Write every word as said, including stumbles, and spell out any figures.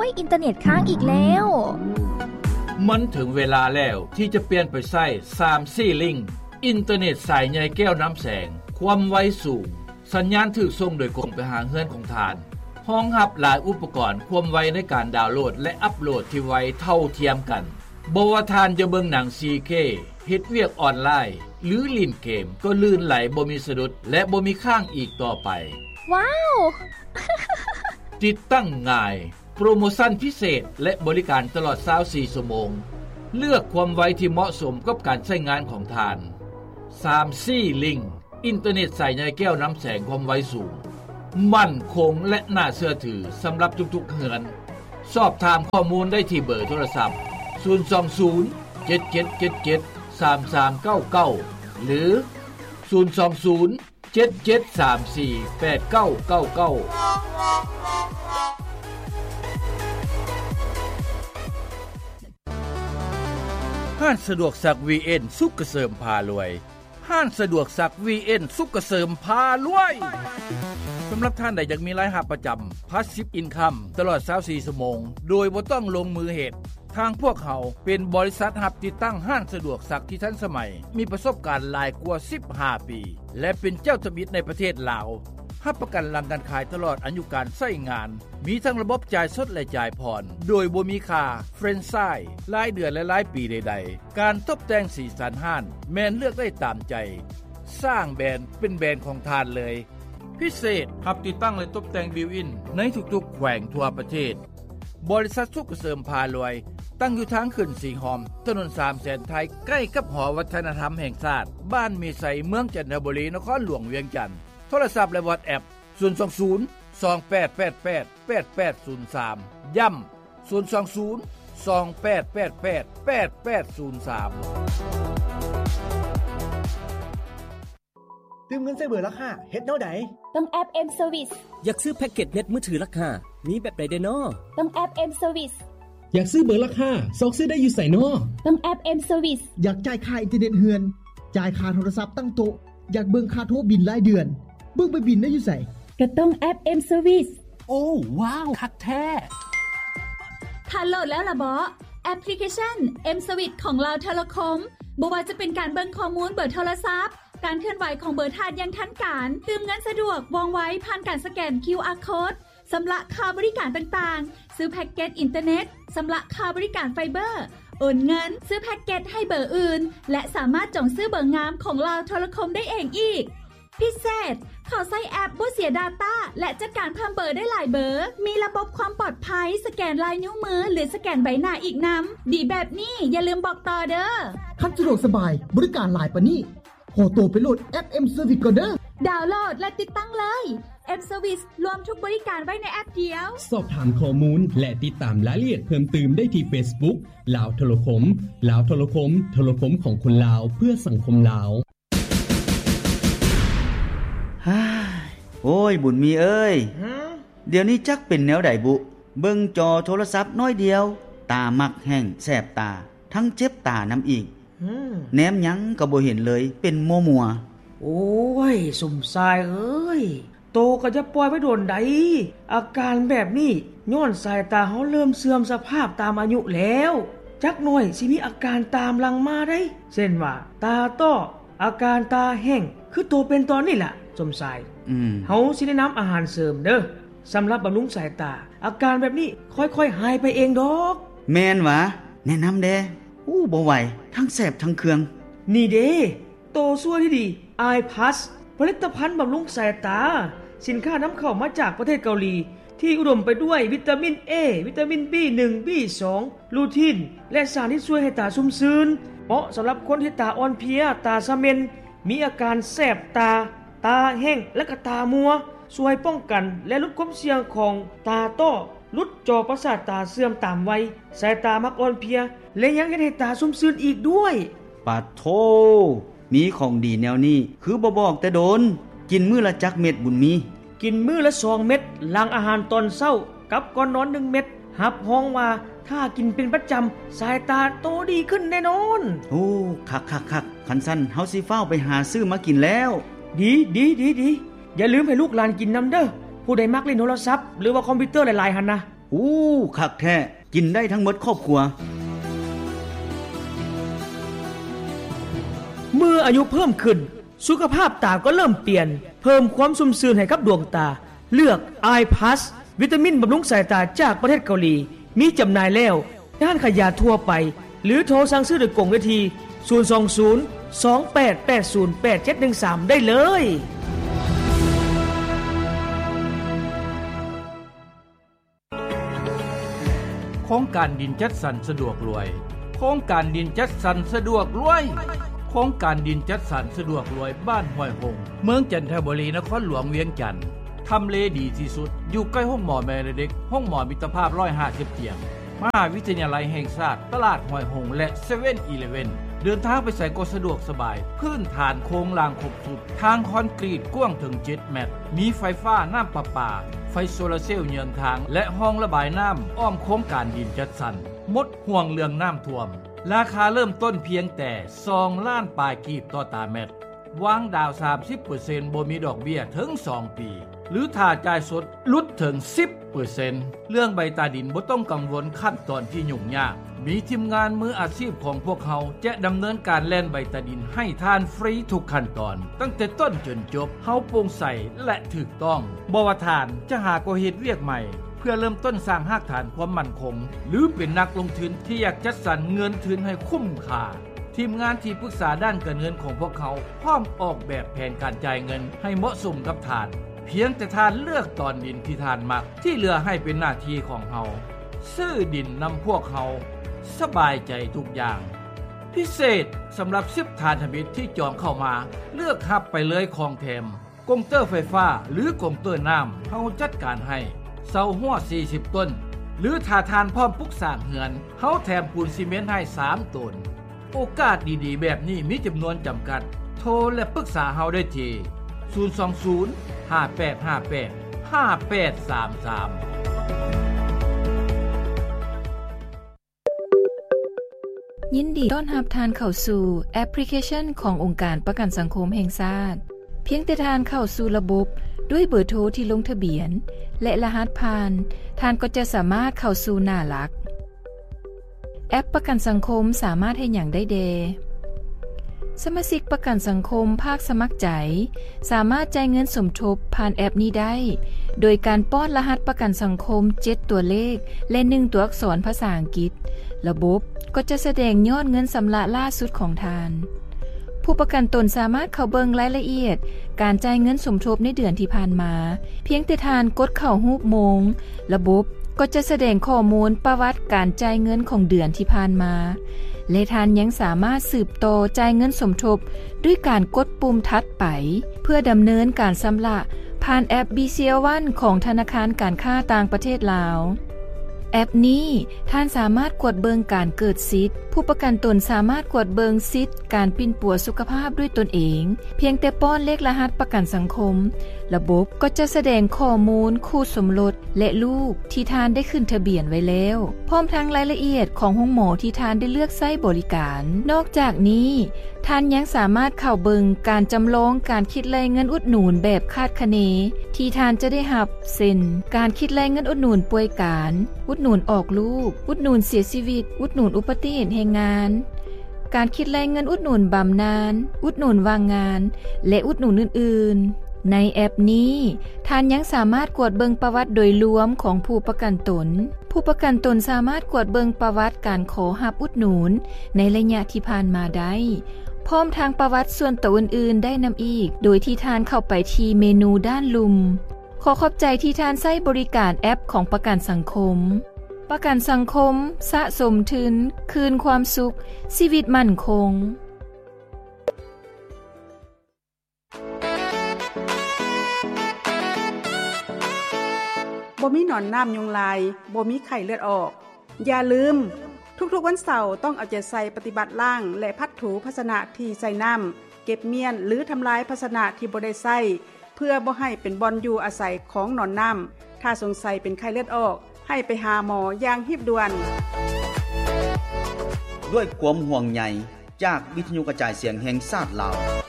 ยอินเทอร์เน็ตค้างอีกแล้วมันถึงเวลาแล้วที่จะเปลี่ยนไปใช้ ทรี จี Link อินเทอร์เน็ตสายใหญ่แก้วน้ำแสงความไวสูงสัญญาณถูกส่งโดยกรงไปหาเฮือนของทานห้องรับหลายอุปกรณ์ความไวในการดาวน์โหลดและอัปโหลดที่ไวเท่าเทียมกันบ่ว่าทานจะเบิ่งหนัง โฟร์เค เฮ็ดเวียกออนไลน์หรือเล่นเกมก็ลื่นไหลบ่มีสะดุดและบ่มีค้างอีกต่อไปว้าวติดตั้งง่ายโปรโมชั่นพิเศษและบริการตลอดยี่สิบสี่ชั่วโมงเลือกความไวที่เหมาะสมกับการใช้งานของทาน ทรี จี Link อินเทอร์เน็ตสายใหญ่แก้วน้ำแสงความไวสูงมั่นคงและน่าเชื่อถือสำหรับทุกๆเฮือนสอบถามข้อมูลได้ที่เบอร์โทรศัพท์ศูนย์ สอง ศูนย์ เจ็ด เจ็ด เจ็ด เจ็ด สาม สาม เก้า เก้าหรือศูนย์ สอง ศูนย์ เจ็ด เจ็ด สาม สี่ แปด เก้า เก้า เก้าห้างสะดวกซัก วี เอ็น สุขเกษมพารวยห้างสะดวกซัก วี เอ็น สุขเกษมพารวยสำหรับท่านใดอยากมีรายรับประจำ Passive Income ตลอดยี่สิบสี่ชั่วโมงโดยบ่ต้องลงมือเฮ็ดทางพวกเขาเป็นบริษัทรับติดตั้งห้างสะดวกซักที่ทันสมัยมีประสบการณ์หลายกว่าสิบห้าปีและเป็นเจ้าทะบิดในประเทศลาวรับประกันหลังการขายตลอดอายุการใช้งานมีทั้งระบบจ่ายสดและจ่ายผ่อนโดยบ่มีค่าเฟรนไชส์รายเดือนและรายปีใดๆการตกแต่งสีสันห้างแม้นเลือกได้ตามใจสร้างแบรนด์เป็นแบรนด์ของทานเลยพิเศษรับติดตั้งและตกแต่งบิวอินในทุกๆแขวงทั่วประเทศบริษัทสุขเกษมพารวยตั้งอยู่ทางขึ้นสีหอมถนนสามแสนไทยใกล้กับหอวัฒนธรรมแห่งชาติบ้านมีไสเมืองจันทบุรีนครหลวงเวียงจันทน์โทรศัพท์และ WhatsApp ศูนย์ สอง ศูนย์ สอง แปด แปด แปด แปด แปด ศูนย์ สาม ย้ำศูนย์ สอง ศูนย์ สอง แปด แปด แปด แปด แปด ศูนย์ สามตืมเงินใส่เบอร์ราคาเฮ็ดแนวใดต้องแอป M Service อยากซื้อแพ็กเกจเน็ตมือถือราคามีแบบใดได้น้อต้องแอป M Service อยากซื้อเบอร์ราคาซอกซื้อได้อยู่ไสน้อต้องแอป M Service อยากจ่ายค่าอินเทอร์เน็ตเฮือนจ่ายค่าโทรศัพท์ตั้งโต๊ะอยากเบิ่งค่าโทรบิลรายเดือนเบิ่งไปบิลได้อยู่ไสก็ต้องแอป M Service โอ้ว้าวคักแท้ถ้าโหลดแล้วล่ะบ่แอปพลิเคชัน M Service ของเราโทรคมบ่ว่าจะเป็นการเบิ่งข้อมูลเบอร์โทรศัพท์การเคลื่อนไหวของเบอร์ธาตุยังทันการตืมเงินสะดวกว่องไวผ่านการสแกน คิว อาร์ Code สำหรับค่าบริการต่างๆซื้อแพ็กเกจอินเทอร์เน็ตสำหรับค่าบริการไฟเบอร์โอนเงินซื้อแพ็กเกจให้เบอร์อื่นและสามารถจองซื้อเบอร์งามของเราโทรคมได้เองอีกพิเศษเขาใช้แอปบ่เสีย data และจัดการเพิ่มเบอร์ได้หลายเบอร์มีระบบความปลอดภัยสแกนลายนิ้วมือหรือสแกนใบหน้าอีกนำดีแบบนี้อย่าลืมบอกต่อเด้อคันสะดวกสบายบริการหลายปานนี้ขอตัวไปโหลดแอป M Service ก่อนเด้อดาวน์โหลดและติดตั้งเลย M Service รวมทุกบริการไว้ในแอปเดียวสอบถามข้อมูลและติดตามรายละเอียดเพิ่มเติมได้ที่ Facebook ลาวโทรคมลาวโทรคมโทรคมของคนลาวเพื่อสังคมลาวฮ่าโอ้ยบุญมีเอ้ยเดี๋ยวนี้จักเป็นแนวใดบุเบิ่งจอโทรศัพท์น้อยเดียวตามักแห้งแสบตาทั้งเจ็บตานำอีกแนมหยังก็บ่เห็นเลยเป็นมัวๆโอ้ยสุ่มทรายเอ้ยโตก็จะปล่อยไว้โดนใดอาการแบบนี้ย้อนสายตาเฮาเริ่มเสื่อมสภาพตามอายุแล้วจักหน่อยสิมีอาการตามหลังมาได้เช่นว่าตาต้ออาการตาแห้งคือโตเป็นตอนนี้ล่ะสมสายอืมเฮาสิแนะนำอาหารเสริมเด้อสำหรับบำรุงสายตาอาการแบบนี้ค่อยๆหายไปเองดอกแม่นวะแนะนำเด้อู้บ่ไหวทั้งแสบทั้งเคืองนี่เด้โตซั่วที่ดี Eye Plus ผลิตภัณฑ์บำรุงสายตาสินค้านำเข้ามาจากประเทศเกาหลีที่อุดมไปด้วยวิตามิน A วิตามิน บี หนึ่ง บี สอง ลูทีนและสารที่ช่วยให้ตาชุ่มชื้นเหมาะสำหรับคนที่ตาอ่อนเพลียตาซะเม็นมีอาการแสบตาตาแห้งและก็ตามัวช่วยป้องกันและลดความเสี่ยงของตาต้อลดจอประสาทตาเสื่อมตามวัยสายตามักอ่อนเพลียและยังเฮ็ดให้ตาชุ่มชื้นอีกด้วยปะโธมีของดีแนวนี้คือบ่บอกแต่โดนกินมื้อละจักเม็ดบุญมีกินมื้อละสองเม็ดหลังอาหารตอนเช้ากับก่อนนอนหนึ่งเม็ดรับรองว่าถ้ากินเป็นประจำสายตาโตดีขึ้นแน่นอนโอ้คักๆๆคันซั่นเฮาสิฟ้าวไปหาซื้อมากินแล้วดีๆๆๆอย่าลืมให้ลูกหลานกินนำเด้อผู้ใดมักเล่นโทรศัพท์หรือว่าคอมพิวเตอร์หลายๆหั่นนะอู้คักแท้กินได้ทั้งหมดครอบครัวเมื่ออายุเพิ่มขึ้นสุขภาพตาก็เริ่มเปลี่ยนเพิ่มความชุ่มชื่นให้กับดวงตาเลือก Eye Plus วิตามินบำรุงสายตาจากประเทศเกาหลีมีจำหน่ายแล้วด้านขายยาทั่วไปหรือโทรสั่งซื้อโดยกงเวทีศูนย์ สอง ศูนย์ สอง แปด แปด ศูนย์ แปด เจ็ด หนึ่ง สามได้เลยโครงการดินจัดสรรสะดวกรวยโครงการดินจัดสรรสะดวกรวยโครงการดินจัดสรรสะดวกรวยบ้านห้วยหงเมืองจันทบุรีนครหลวงเวียงจันทน์ทำเลดีที่สุดอยู่ใกล้ห้องหมอแม่เด็กห้องหมอมิตรภาพหนึ่งร้อยห้าสิบเตียงมหาวิทยาลัยแห่งชาติตลาดห้วยหงและ เซเว่น อีเลฟเว่น เดินทางไปใส่ก็สะดวกสบายพื้นฐานโครงรางครบสุดทางคอนกรีตกว้างถึงเจ็ดเมตรมีไฟฟ้าน้ำประปาไฟโซลาร์เซลล์เยื้องทางและห้องระบายน้ำอ้อมโครงการดินจัดสรรหมดห่วงเรื่องน้ำท่วมราคาเริ่มต้นเพียงแต่สองล้านปลายกีบต่อตาเม็ดวางดาว สามสิบเปอร์เซ็นต์ บ่มีดอกเบี้ยถึงสองปีหรือถ้าจ่ายสดลดถึง สิบเปอร์เซ็นต์ เรื่องใบตาดินบ่ต้องกังวลขั้นตอนที่ยุ่งยากมีทีมงานมืออาชีพของพวกเขาจะดำเนินการแล่นใบตาดินให้ทานฟรีทุกขั้นตอนตั้งแต่ต้นจนจบเฮาโปร่งใสและถูกต้องบ่ว่าทานจะหาก็เฮ็ดเวียกใหม่เพื่อเริ่มต้นสร้างรากฐานความมั่นคงหรือเป็นนักลงทุนที่อยากจัดสรรเงินทุนให้คุ้มค่าทีมงานที่ปรึกษาด้านการเงินของพวกเขาพร้อมออกแบบแผนการจ่ายเงินให้เหมาะสมกับทานเพียงแต่ทานเลือกตอนดินที่ทานมักที่เหลือให้เป็นหน้าที่ของเฮาซื้อดินนำพวกเขาสบายใจทุกอย่างพิเศษสำหรับสิบทานธมิตรที่จองเข้ามาเลือกรับไปเลยของแถมกงเตอร์ไฟฟ้าหรือกงเตอร์น้ำเฮาจัดการให้เสาหัวสี่สิบต้นหรือถ้าทานพร้อมปลุกสร้างเหือนเฮาแถมปูนซีเมนต์ให้สามต้นโอกาสดีๆแบบนี้มีจำนวนจำกัดโทรและปรึกษาเฮาได้ที่ศูนย์ สอง ศูนย์ ห้า แปด ห้า แปด ห้า แปด สาม สามยินดีต้อนรับทานเข้าสู่แอปพลิเคชันขององค์การประกันสังคมแห่งชาติเพียงแต่ทานเข้าสู่ระบบด้วยเบอร์โทรที่ลงทะเบียนและรหัสผ่านทานก็จะสามารถเข้าสู่หน้าหลักแอปประกันสังคมสามารถให้หยังได้แดสมาชิกประกันสังคมภาคสมัครใจสามารถจ่ายเงินสมทบผ่านแอปนี้ได้โดยการป้อนรหัสประกันสังคมเจ็ดตัวเลขและหนึ่งตัวอักษรภาษาอังกฤษระบบก็จะแสดงยอดเงินสำระล่าสุดของทานผู้ประกันตนสามารถเข้าเบิ่งรายละเอียดการจ่ายเงินสมทบในเดือนที่ผ่านมาเพียงแต่ทานกดเข้ารูปโมงระบบก็จะแสดงข้อมูลประวัติการจ่ายเงินของเดือนที่ผ่านมาและทานยังสามารถสืบต่อจ่ายเงินสมทบด้วยการกดปุ่มถัดไปเพื่อดำเนินการชำระผ่านแอป บี ซี แอล วัน ของธนาคารการค้าต่างประเทศลาวแอปนี้ท่านสามารถกดเบิงการเกิดสิทธิ์ผู้ประกันตนสามารถกดเบิงสิทธิ์การปิ้นปัวสุขภาพด้วยตนเองเพียงแต่ป้อนเลขรหัสประกันสังคมระบบก็จะแสดงข้อมูลคู่สมรสและลูกที่ทานได้ขึ้นทะเบียนไว้แล้วพร้อมทั้งรายละเอียดของห้องหมอที่ทานได้เลือกใช้บริการนอกจากนี้ท่านยังสามารถเข้าเบิงการจำลองการคิดรายเงินอุดหนุนแบบคาดคะเนที่ทานจะได้รับเช่นการคิดรายเงินอุดหนุนป่วยการอุดหนุนออกลูกอุดหนุนเสียชีวิตอุดหนุนอุบัติเหตุแห่งงานการคิดรายเงินอุดหนุนบำนาญอุดหนุนว่างงานและอุดหนุนอื่นๆในแอปนี้ท่านยังสามารถกวดเบิงประวัติโดยรวมของผู้ประกันตนผู้ประกันตนสามารถกวดเบิงประวัติการขอรับอุดหนุนในระยะที่ผ่านมาได้พร้อมทางประวัติส่วนตัวอื่นๆได้นำอีกโดยที่ท่านเข้าไปที่เมนูด้านลุมขอขอบใจที่ท่านใช้บริการแอปของประกันสังคมประกันสังคมสะสมทุนคืนความสุขชีวิตมั่นคงบ่มีหนอนน้ำยุงลายบ่มีไข้เลือดออกอย่าลืมทุกๆวันเสาร์ต้องเอาใจใส่ปฏิบัติล่างและพัดถูภาชนะที่ใส่น้ำเก็บเมียนหรือทำลายภาชนะที่บ่ได้ใส่เพื่อบ่ให้เป็นบ่อนอยู่อาศัยของหนอนน้ำถ้าสงสัยเป็นไข้เลือดออกให้ไปหาหมออย่างรีบด่วนด้วยความห่วงใยจากวิทยุกระจายเสียงแห่งชาติลาว